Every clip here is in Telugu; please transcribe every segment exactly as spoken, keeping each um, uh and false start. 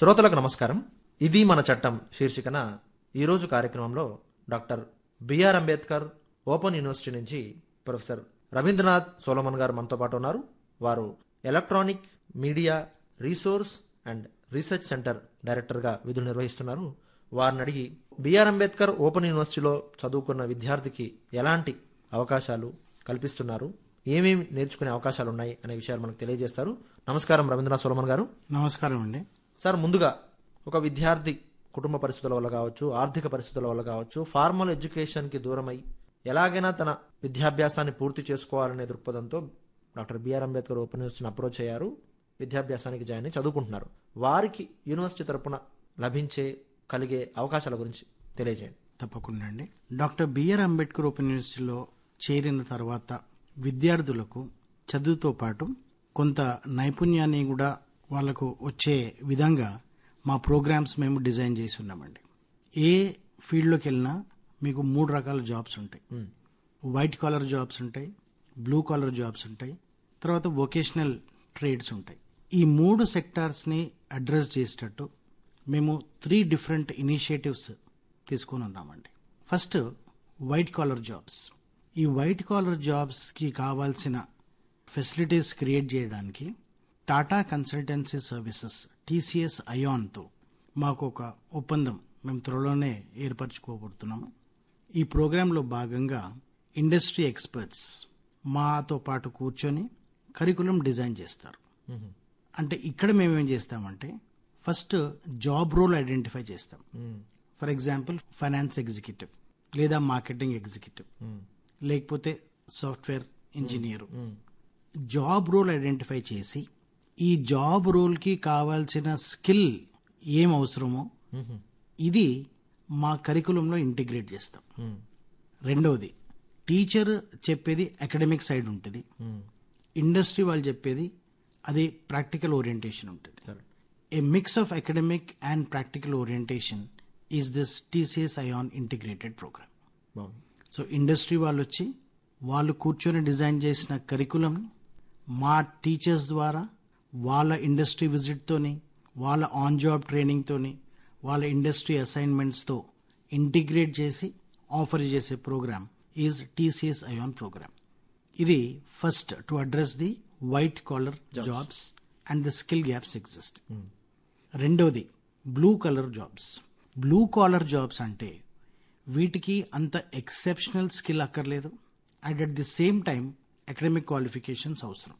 శ్రోతలకు నమస్కారం. ఇది మన చట్టం శీర్షికన ఈరోజు కార్యక్రమంలో doctor BR Ambedkar open university నుంచి ప్రొఫెసర్ రవీంద్రనాథ్ సోలమన్ గారు మనతో పాటు ఉన్నారు. వారు electronic media resource and research centre డైరెక్టర్గా విధులు నిర్వహిస్తున్నారు. వారిని అడిగి బిఆర్ అంబేద్కర్ ఓపెన్ యూనివర్సిటీలో చదువుకున్న విద్యార్థికి ఎలాంటి అవకాశాలు కల్పిస్తున్నారు, ఏమేమి నేర్చుకునే అవకాశాలు ఉన్నాయి అనే విషయాలు మనకు తెలియజేస్తారు. నమస్కారం రవీంద్రనాథ్ సోలమన్ గారు. నమస్కారం అండి. సార్, ముందుగా ఒక విద్యార్థి కుటుంబ పరిస్థితుల వల్ల కావచ్చు, ఆర్థిక పరిస్థితుల వల్ల కావచ్చు, ఫార్మల్ ఎడ్యుకేషన్కి దూరమై ఎలాగైనా తన విద్యాభ్యాసాన్ని పూర్తి చేసుకోవాలనే దృక్పథంతో డాక్టర్ బిఆర్ అంబేద్కర్ ఓపెన్ యూనివర్సిటీని అప్రోచ్ అయ్యారు. విద్యాభ్యాసానికి జాయిన్ అయి చదువుకుంటున్నారు. వారికి యూనివర్సిటీ తరపున లభించే కలిగే అవకాశాల గురించి తెలియజేయండి. తప్పకుండా అండి. డాక్టర్ బిఆర్ అంబేద్కర్ ఓపెన్ యూనివర్సిటీలో చేరిన తర్వాత విద్యార్థులకు చదువుతో పాటు కొంత నైపుణ్యాన్ని కూడా వాళ్ళకు వచ్చే విధంగా మా ప్రోగ్రామ్స్ మేము డిజైన్ చేసి ఉన్నామండి. ఏ ఫీల్డ్లోకి వెళ్ళినా మీకు మూడు రకాల జాబ్స్ ఉంటాయి. వైట్ కాలర్ జాబ్స్ ఉంటాయి, బ్లూ కాలర్ జాబ్స్ ఉంటాయి, తర్వాత వొకేషనల్ ట్రేడ్స్ ఉంటాయి. ఈ మూడు సెక్టార్స్ని అడ్రస్ చేసేటట్టు మేము త్రీ డిఫరెంట్ ఇనిషియేటివ్స్ తీసుకొని ఉన్నామండి. First white collar jobs. ఈ వైట్ కాలర్ జాబ్స్కి కావాల్సిన ఫెసిలిటీస్ క్రియేట్ చేయడానికి టాటా కన్సల్టెన్సీ సర్వీసెస్ టీసీఎస్ అయాన్తో మాకు ఒక ఒప్పందం మేము త్వరలోనే ఏర్పరచుకోబోతున్నాము. ఈ ప్రోగ్రాంలో భాగంగా ఇండస్ట్రీ ఎక్స్పర్ట్స్ మాతో పాటు కూర్చొని కరికులం డిజైన్ చేస్తారు. అంటే ఇక్కడ మేము ఏం చేస్తామంటే ఫస్ట్ జాబ్ రోల్ ఐడెంటిఫై చేస్తాం. ఫర్ ఎగ్జాంపుల్ ఫైనాన్స్ ఎగ్జిక్యూటివ్ లేదా మార్కెటింగ్ ఎగ్జిక్యూటివ్ లేకపోతే software engineer. Job role identify చేసి ఈ జాబ్ రోల్కి కావాల్సిన స్కిల్ ఏం అవసరమో ఇది మా కరికులంలో ఇంటిగ్రేట్ చేస్తాం. రెండవది టీచర్ చెప్పేది అకాడమిక్ సైడ్ ఉంటుంది, ఇండస్ట్రీ వాళ్ళు చెప్పేది అది ప్రాక్టికల్ ఓరియంటేషన్ ఉంటుంది. ఏ mix of academic and practical orientation is this TCS ion integrated programme. So industry వాళ్ళు వచ్చి వాళ్ళు కూర్చొని డిజైన్ చేసిన కరికులం మా టీచర్స్ ద్వారా వాళ్ళ ఇండస్ట్రీ విజిట్తోని, వాళ్ళ ఆన్ జాబ్ ట్రైనింగ్తోని, వాళ్ళ ఇండస్ట్రీ అసైన్మెంట్స్తో ఇంటిగ్రేట్ చేసి ఆఫర్ చేసే program is TCS ion programme. ఇది first to address the white collar jobs and the skill gaps exist. రెండోది blue colour jobs. Blue collar jobs అంటే వీటికి అంత ఎక్సెప్షనల్ స్కిల్ అక్కర్లేదు and at the same time academic qualifications అవసరం.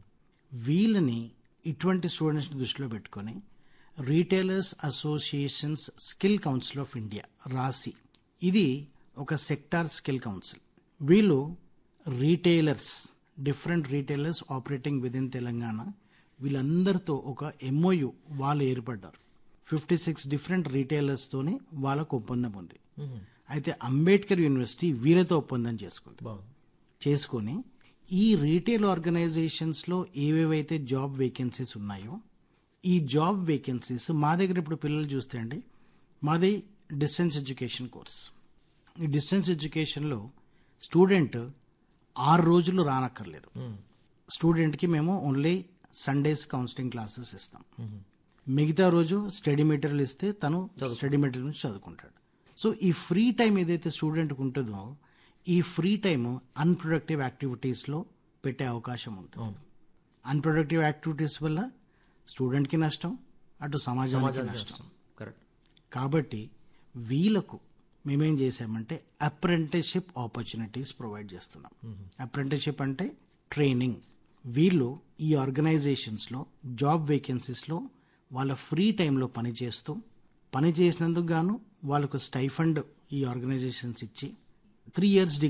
వీళ్ళని ఇటువంటి స్టూడెంట్స్ దృష్టిలో పెట్టుకొని retailers associations skill council of India రాసి, ఇది ఒక సెక్టార్ స్కిల్ కౌన్సిల్. వీళ్ళు retailers, different retailers operating with in Telangana, వీళ్ళందరితో ఒక ఎంఓయు వాళ్ళు ఏర్పడ్డారు. ఫిఫ్టీ సిక్స్ డిఫరెంట్ రీటైలర్స్తోని వాళ్ళకు ఒప్పందం ఉంది. అయితే అంబేద్కర్ యూనివర్సిటీ వీళ్ళతో ఒప్పందం చేసుకుంది. చేసుకొని ఈ రీటైల్ ఆర్గనైజేషన్స్లో ఏవేవైతే జాబ్ వేకెన్సీస్ ఉన్నాయో ఈ జాబ్ వేకెన్సీస్ మా దగ్గర ఇప్పుడు పిల్లలు చూస్తే అండి, మాది డిస్టెన్స్ ఎడ్యుకేషన్ కోర్స్. ఈ డిస్టెన్స్ ఎడ్యుకేషన్లో స్టూడెంట్ ఆరు రోజులు రానక్కర్లేదు. స్టూడెంట్కి మేము ఓన్లీ సండేస్ కౌన్సిలింగ్ క్లాసెస్ ఇస్తాం. మిగతా రోజు స్టడీ మెటీరియల్ ఇస్తే తను స్టడీ మెటీరియల్ నుంచి చదువుకుంటాడు. సో ఈ ఫ్రీ టైం ఏదైతే స్టూడెంట్కి ఉంటుందో ఈ ఫ్రీ టైమ్ అన్ప్రొడక్టివ్ యాక్టివిటీస్లో పెట్టే అవకాశం ఉంటుంది. అన్ప్రొడక్టివ్ యాక్టివిటీస్ వల్ల స్టూడెంట్కి నష్టం, అటు సమాజానికి నష్టం. కాబట్టి వీళ్ళకు మేమేం చేసామంటే అప్రెంటిస్షిప్ ఆపర్చునిటీస్ ప్రొవైడ్ చేస్తున్నాం. అప్రెంటిస్షిప్ అంటే ట్రైనింగ్. వీళ్ళు ఈ ఆర్గనైజేషన్స్లో జాబ్ వేకెన్సీస్లో వాళ్ళ ఫ్రీ టైంలో పనిచేస్తూ పని చేసినందుకు గాను వాళ్ళకు స్టైఫండ్ ఈ ఆర్గనైజేషన్స్ ఇచ్చి త్రీ ఇయర్స్